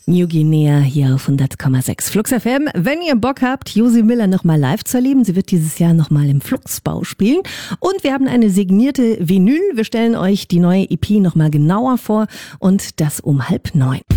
New Guinea hier auf 100,6 Flux FM. Wenn ihr Bock habt, Josi Miller nochmal live zu erleben, sie wird dieses Jahr nochmal im Fluxbau spielen. Und wir haben eine signierte Vinyl. Wir stellen euch die neue EP nochmal genauer vor und das um 8:30.